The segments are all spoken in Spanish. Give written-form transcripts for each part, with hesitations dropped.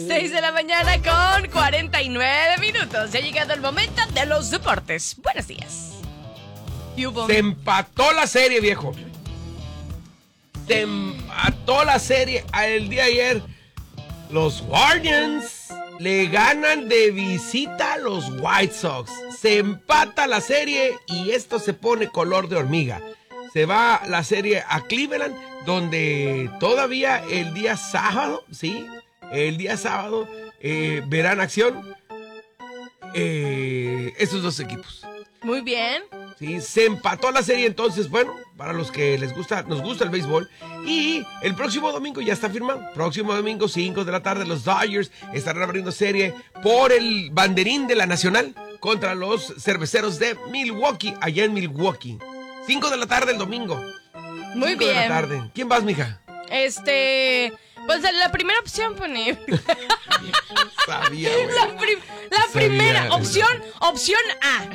6 de la mañana con 49 minutos. Ya ha llegado el momento de los deportes. Buenos días. Se empató la serie, viejo. Se empató la serie el día de ayer. Los Guardians le ganan de visita a los White Sox. Se empata la serie y esto se pone color de hormiga. Se va la serie a Cleveland, donde todavía el día sábado, ¿sí? El día sábado verán acción estos dos equipos. Muy bien. Sí, se empató la serie, entonces, bueno, para los que nos gusta el béisbol. Y el próximo domingo ya está firmado. Próximo domingo, 5 de la tarde, los Dodgers estarán abriendo serie por el banderín de la Nacional contra los Cerveceros de Milwaukee, allá en Milwaukee. 5 de la tarde el domingo. Muy 5 bien. de la tarde. ¿Quién vas, mija? Pues la primera opción, pone. Sabía, güey. La primera opción A.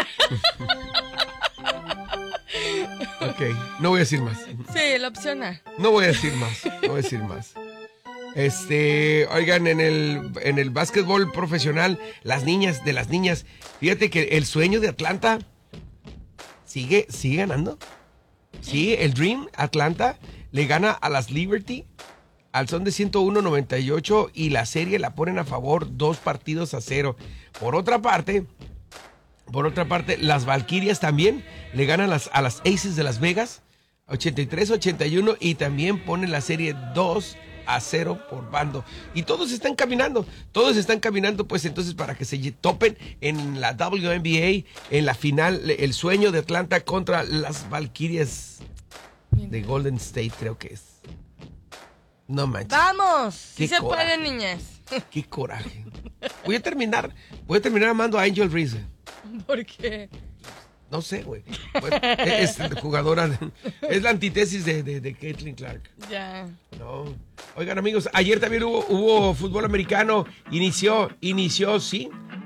Ok, no voy a decir más. Sí, la opción A. No voy a decir más. Oigan, en el básquetbol profesional, las niñas, fíjate que el sueño de Atlanta sigue ganando. Sí, el Dream Atlanta le gana a las Liberty al son de 101-98 y la serie la ponen a favor 2-0. Por otra parte, las Valkyrias también le ganan a las Aces de Las Vegas 83-81 y también ponen la serie 2-0 por bando. Y todos están caminando, pues entonces para que se topen en la WNBA, en la final, el sueño de Atlanta contra las Valkyrias de Golden State, creo que es. No manches. ¡Vamos! Sí se coraje. pueden, niñas. Qué coraje. Voy a terminar amando a Angel Reese. ¿Por qué? No sé, güey. Bueno, es jugadora, es la antítesis de Caitlin Clark. Ya. No. Oigan, amigos, ayer también hubo fútbol americano. Inició, sí.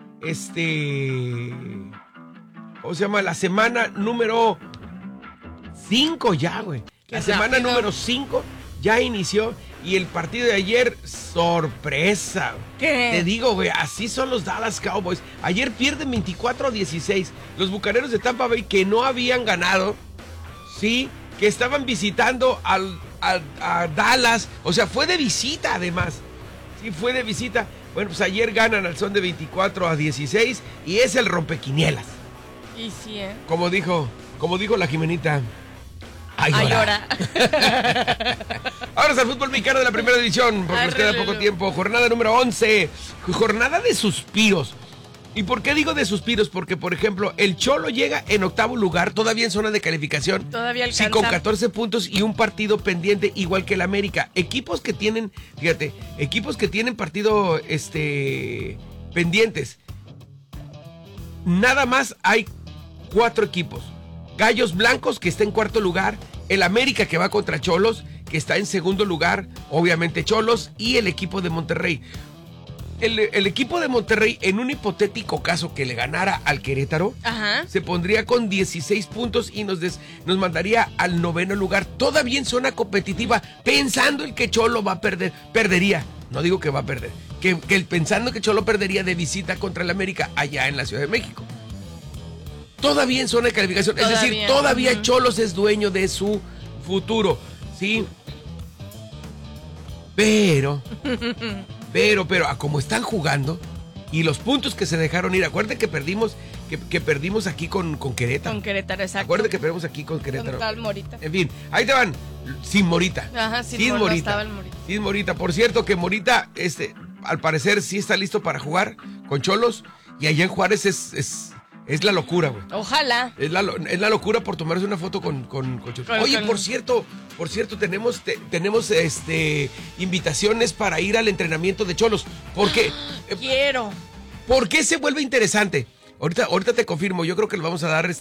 ¿Cómo se llama? La semana número 5 ya, güey. La semana número 5 ya inició. Y el partido de ayer, sorpresa. ¿Qué? Te digo, güey, así son los Dallas Cowboys. Ayer pierden 24-16. Los Bucaneros de Tampa Bay, que no habían ganado, sí, que estaban visitando a Dallas. O sea, fue de visita, además. Sí, fue de visita. Bueno, pues ayer ganan al son de 24-16 y es el rompequinielas. Y sí, ¿eh? Como dijo la Jimenita. Ayora. Ahora es el fútbol mexicano de la primera división, porque nos queda poco tiempo. Jornada número 11. Jornada de suspiros. ¿Y por qué digo de suspiros? Porque, por ejemplo, el Cholo llega en 8º lugar, todavía en zona de calificación. Todavía alcanza. Sí, con 14 puntos y un partido pendiente, igual que el América. Equipos que tienen partido pendientes. Nada más hay 4 equipos. Gallos Blancos, que está en 4º lugar, el América, que va contra Cholos, que está en 2º lugar, obviamente Cholos, y el equipo de Monterrey. El equipo de Monterrey, en un hipotético caso que le ganara al Querétaro, ajá, se pondría con 16 puntos y nos mandaría al 9º lugar, todavía en zona competitiva, pensando el que Cholo va a perder, perdería, no digo que va a perder, pensando que Cholo perdería de visita contra el América allá en la Ciudad de México. Todavía en zona de calificación, es decir, todavía Cholos es dueño de su futuro, ¿sí? Pero, a como están jugando y los puntos que se dejaron ir, acuérdense que perdimos aquí con Querétaro. Con Querétaro, exacto. Acuérdense que perdimos aquí con Querétaro. Con tal Morita. En fin, ahí te van, sin Morita. Ajá, sin Morita. Estaba el Morita. Sin Morita. Por cierto, que Morita, al parecer sí está listo para jugar con Cholos y allá en Juárez es la locura, güey. Ojalá. Es la locura por tomarse una foto con Cholos. Oye, por cierto, tenemos invitaciones para ir al entrenamiento de Cholos. Porque quiero. ¿Por qué se vuelve interesante? Ahorita te confirmo. Yo creo que le vamos a dar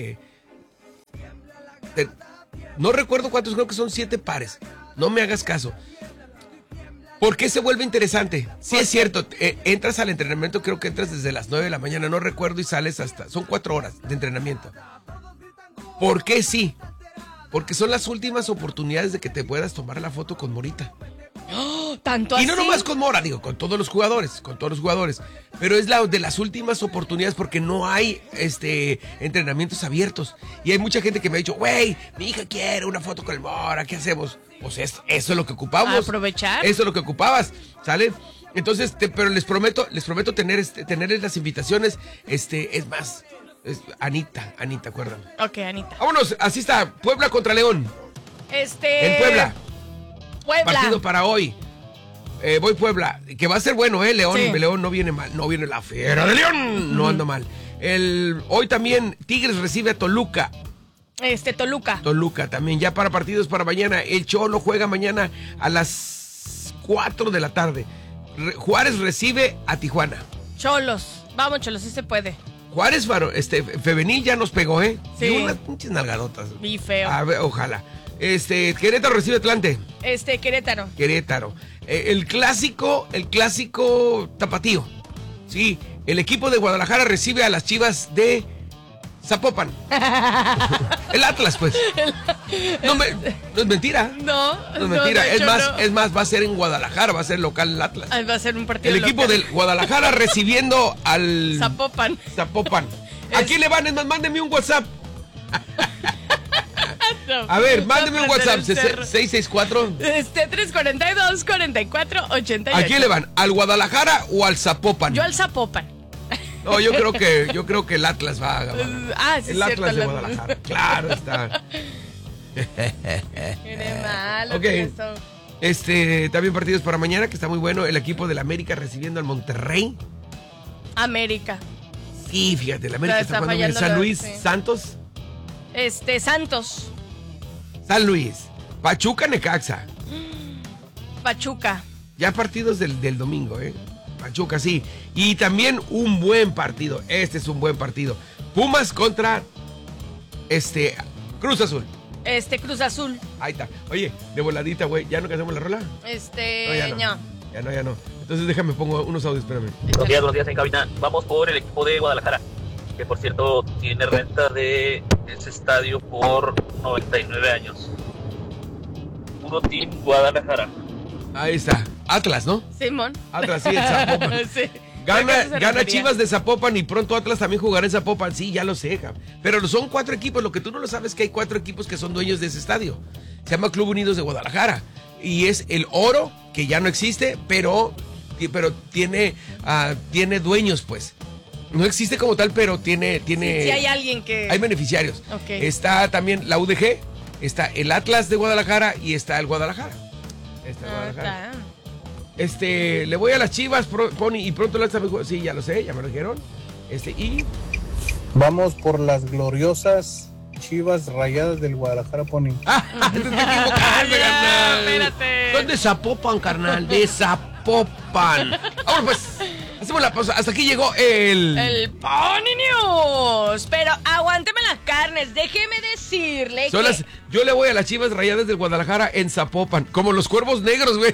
no recuerdo cuántos, creo que son 7 pares. No me hagas caso. ¿Por qué se vuelve interesante? Sí, es cierto, entras al entrenamiento, creo que entras desde las 9 de la mañana, no recuerdo, y sales son 4 horas de entrenamiento. ¿Por qué sí? Porque son las últimas oportunidades de que te puedas tomar la foto con Morita. ¡Oh! ¿Tanto así? Y no nomás con Mora, digo, con todos los jugadores. Pero es la de las últimas oportunidades porque no hay entrenamientos abiertos. Y hay mucha gente que me ha dicho, güey, mi hija quiere una foto con el Mora, ¿qué hacemos? Pues eso es lo que ocupamos. Aprovechar. Eso es lo que ocupabas, ¿sale? Entonces, pero les prometo tenerles las invitaciones. Es más, Anita, acuérdame. Ok, Anita. Vámonos, así está, Puebla contra León. En Puebla. Partido para hoy. Voy Puebla, que va a ser bueno, León. Sí. León no viene mal, no viene la fiera de León. No anda mal. Hoy también Tigres recibe a Toluca. Toluca. Toluca también, ya para partidos para mañana. El Cholo juega mañana a las 4 de la tarde. Juárez recibe a Tijuana. Cholos. Vamos, Cholos, sí se puede. Juárez, femenil ya nos pegó, Sí. Y unas pinches nalgadotas. Y feo. A ver, ojalá. Querétaro recibe Atlante. Querétaro. El clásico tapatío. Sí, el equipo de Guadalajara recibe a las Chivas de Zapopan. El Atlas, pues. No es mentira. No es mentira. de hecho, Es más, va a ser en Guadalajara, va a ser local el Atlas. Va a ser un partido El equipo local. del Guadalajara recibiendo al Zapopan. ¿A quién le van? Es más, mándenme un WhatsApp. A ver, mándeme un WhatsApp. 664. 342-4488. ¿A quién le van? ¿Al Guadalajara o al Zapopan? Yo al Zapopan. No, yo creo que el Atlas va a ganar. Sí, el Atlas de Guadalajara. Claro está. Eres malo. Ok. Con esto. También partidos para mañana, que está muy bueno. El equipo del América recibiendo al Monterrey. América. Sí, fíjate, el América está jugando bien. fallando San Luis, sí. Santos. Santos. San Luis. Pachuca, Necaxa. Pachuca. Ya partidos del domingo, Pachuca, sí. Y también un buen partido. Este es un buen partido. Pumas contra Cruz Azul. Cruz Azul. Ahí está. Oye, de voladita, güey. ¿Ya no hacemos la rola? Ya no. Ya no. Entonces déjame, pongo unos audios, espérame. Buenos días en cabina. Vamos por el equipo de Guadalajara, que por cierto tiene renta de ese estadio por 99 años. Puro Team Guadalajara. Ahí está. Atlas, ¿no? Simón. Atlas, sí, el Zapopan. Sí. Gana Chivas de Zapopan y pronto Atlas también jugará en Zapopan. Sí, ya lo sé, pero son 4 equipos. Lo que tú no lo sabes es que hay 4 equipos que son dueños de ese estadio. Se llama Club Unidos de Guadalajara. Y es el Oro, que ya no existe, pero tiene dueños, pues. No existe como tal, pero tiene... Sí, hay alguien que... Hay beneficiarios. Okay. Está también la UDG, está el Atlas de Guadalajara y está el Guadalajara. Guadalajara. Le voy a las Chivas, Pony, y pronto la sí, ya lo sé, ya me lo dijeron. Y vamos por las gloriosas Chivas Rayadas del Guadalajara, Pony. Te estoy equivocando, carnal. Espérate. Son de Zapopan, carnal, de Zapopan. Ahora pues, hacemos la pausa. Hasta aquí llegó el Pony News. Pero aguánteme las carnes, déjeme decirle yo le voy a las Chivas Rayadas del Guadalajara en Zapopan, como los Cuervos Negros, güey.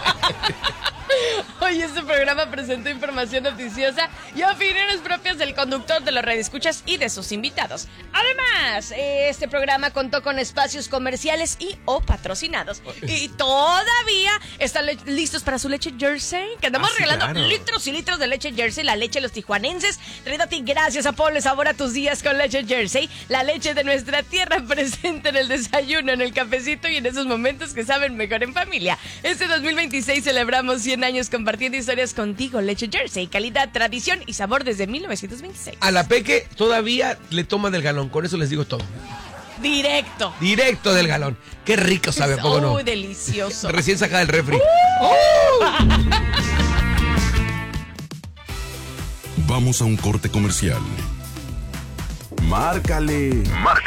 Hoy este programa presenta información noticiosa y opiniones propias del conductor, de los radioescuchas y de sus invitados. Además, este programa contó con espacios comerciales y o patrocinados. Y todavía están listos para su leche Jersey, que andamos regalando litros y litros de leche Jersey, la leche de los tijuanenses. Traído a ti gracias a Ponle Sabor a tus días con leche Jersey, la leche de nuestra tierra presente en el desayuno, en el cafecito y en esos momentos que saben mejor en familia. Este 2026 celebramos 100 años compartiendo historias contigo. Leche Jersey, calidad, tradición y sabor desde 1926. A la Peque todavía le toma del galón, con eso les digo todo. Directo del galón. Qué rico sabe, ¿a poco no? Uy, delicioso. Recién sacada del refri. Vamos a un corte comercial. Márcale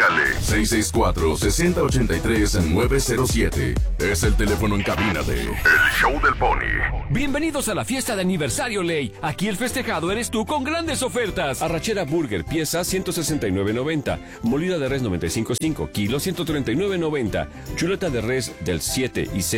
664-6083-907. Es el teléfono en cabina de El Show del Pony. Bienvenidos a la fiesta de aniversario Ley. Aquí el festejado eres tú con grandes ofertas. Arrachera Burger, pieza 169.90. Molida de res 95.5, kilo 139.90. Chuleta de res del 7 y 0,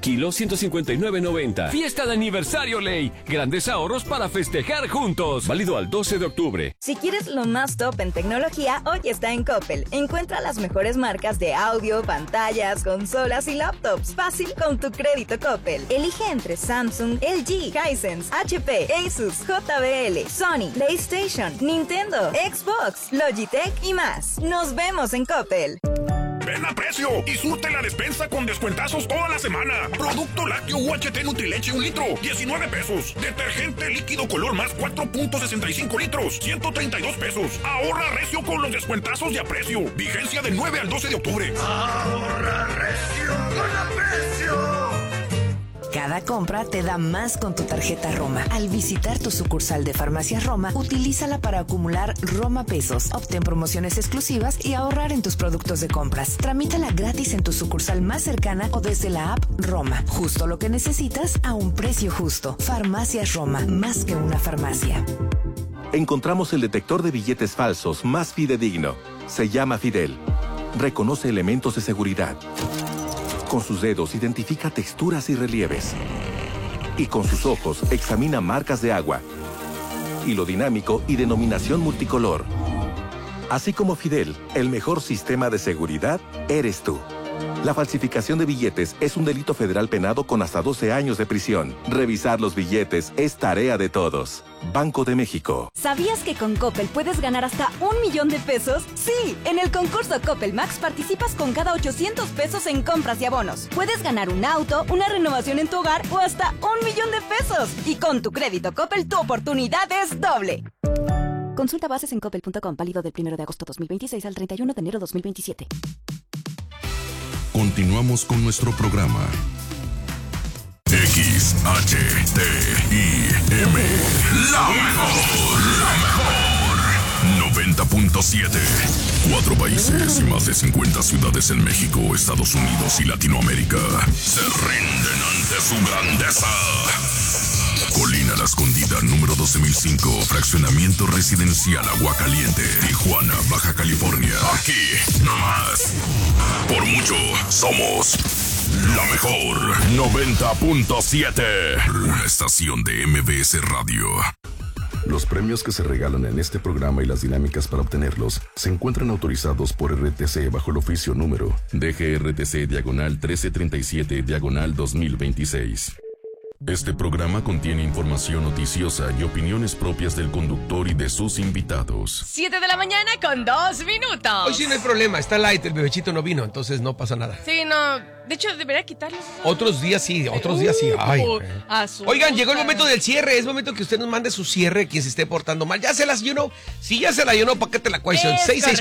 Kilo 159.90. Fiesta de aniversario Ley. Grandes ahorros para festejar juntos. Válido al 12 de octubre. Si quieres lo más top en tecnología, hoy está en Coppel. Encuentra las mejores marcas de audio, pantallas, consolas y laptops. Fácil con tu crédito Coppel. Elige entre Samsung, LG, Hisense, HP, Asus, JBL, Sony, PlayStation, Nintendo, Xbox, Logitech y más. Nos vemos en Coppel. Ven a precio y surte la despensa con descuentazos toda la semana. Producto lácteo UHT Nutrileche 1 litro, 19 pesos. Detergente líquido color más 4.65 litros, 132 pesos. Ahorra recio con los descuentazos de aprecio. Vigencia del 9 al 12 de octubre. Ahorra recio con aprecio. Cada compra te da más con tu tarjeta Roma. Al visitar tu sucursal de Farmacias Roma, utilízala para acumular Roma Pesos, obtén promociones exclusivas y ahorrar en tus productos de compras. Tramítala gratis en tu sucursal más cercana o desde la app Roma. Justo lo que necesitas a un precio justo. Farmacias Roma, más que una farmacia. Encontramos el detector de billetes falsos más fidedigno. Se llama Fidel. Reconoce elementos de seguridad. Con sus dedos identifica texturas y relieves. Y con sus ojos examina marcas de agua. Hilo dinámico y denominación multicolor. Así como Fidel, el mejor sistema de seguridad eres tú. La falsificación de billetes es un delito federal penado con hasta 12 años de prisión. Revisar los billetes es tarea de todos. Banco de México. ¿Sabías que con Coppel puedes ganar hasta 1 millón de pesos? Sí, en el concurso Coppel Max participas con cada 800 pesos en compras y abonos. Puedes ganar un auto, una renovación en tu hogar o hasta 1 millón de pesos. Y con tu crédito Coppel, tu oportunidad es doble. Consulta bases en coppel.com, válido del 1 de agosto 2026 al 31 de enero 2027. Continuamos con nuestro programa. XHTIM. La mejor. 90.7. 4 países y más de 50 ciudades en México, Estados Unidos y Latinoamérica se rinden ante su grandeza. Colina La Escondida, número 12005, fraccionamiento residencial Aguacaliente, Tijuana, Baja California. Aquí, nomás. Por mucho, somos la mejor 90.7. Estación de MBS Radio. Los premios que se regalan en este programa y las dinámicas para obtenerlos se encuentran autorizados por RTC bajo el oficio número DGRTC/1337/2026. Este programa contiene información noticiosa y opiniones propias del conductor y de sus invitados. 7 de la mañana con 2 minutos. Hoy sí no hay problema, está light, el bebechito no vino, entonces no pasa nada. Sí, no, de hecho debería quitarlo. Otros días sí, Ay, oigan, llegó el momento del cierre, es momento que usted nos mande su cierre, quien se esté portando mal. Ya se las llenó, si ya se la llenó, ¿para qué te la cuestión?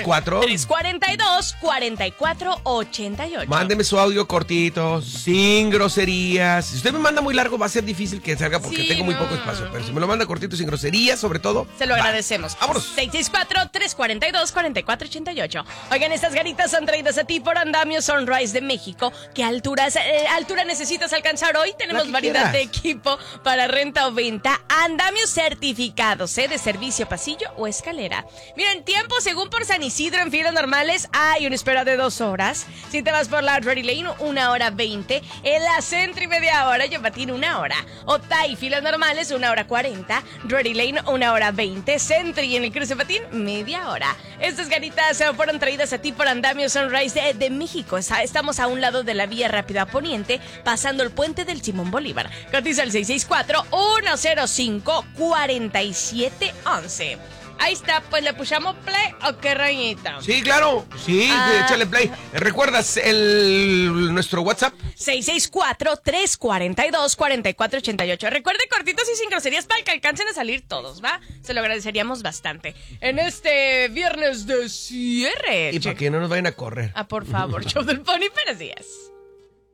664-342-4488. Mándeme su audio cortito, sin groserías. Si usted me manda muy largo, va a ser difícil que salga porque tengo muy poco espacio. Pero si me lo manda cortito, sin groserías, sobre todo, se lo agradecemos. Vámonos. 664-342-4488. Oigan, estas ganitas son traídas a ti por Andamio Sunrise de México. ¿Qué altura necesitas alcanzar hoy? Tenemos variedad de equipo para renta o venta. Andamio certificados, de servicio, pasillo o escalera. Miren, tiempo según por San Isidro en filas normales hay una espera de 2 horas. Si te vas por la Drury Lane, 1 hora 20. En la Sentry, media hora. Yopatín, 1 hora. Otay, filas normales, 1 hora 40. Drury Lane, 1 hora 20. Sentry en el cruce Patín, media hora. Estas ganitas fueron traídas a ti por Andamio Sunrise de México. Estamos a un lado de la vía rápida poniente, pasando el puente del Simón Bolívar. Cotiza al 664-105-4711. Ahí está, pues le pushamos play o qué rayita. Sí, claro, sí, échale play. ¿Recuerdas nuestro WhatsApp? 664-342-4488. Recuerde, cortitos y sin groserías para que alcancen a salir todos, ¿va? Se lo agradeceríamos bastante. En este viernes de cierre. Y para que no nos vayan a correr. Por favor, show del Pony, buenos días.